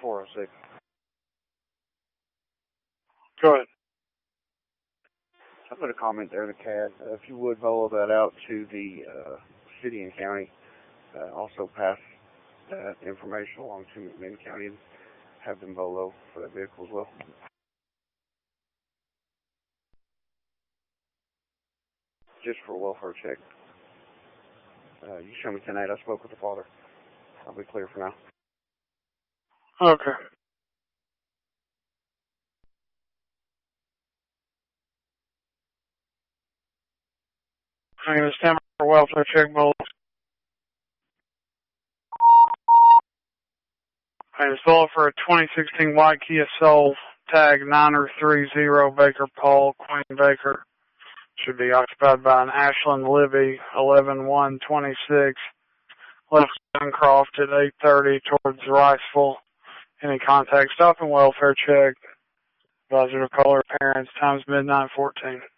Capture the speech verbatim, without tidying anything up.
four oh six. Go ahead. I put a comment there in the C A D. Uh, if you would follow that out to the uh, city and county, uh, also pass that information along to McMinn County and have them bolo for that vehicle as well. Just for a welfare check. Uh, you show me tonight. I spoke with the father. I'll be clear for now. Okay. I'm going to stand for welfare check bolo. I installed for a twenty sixteen white Kia Soul, tag nine oh three oh Baker Paul, Queen Baker. Should be occupied by an Ashland Libby, eleven one twenty-six, left Suncroft at eight thirty towards Riceville. Any contact, stop and welfare check. Advisor to call her parents, times midnight fourteen.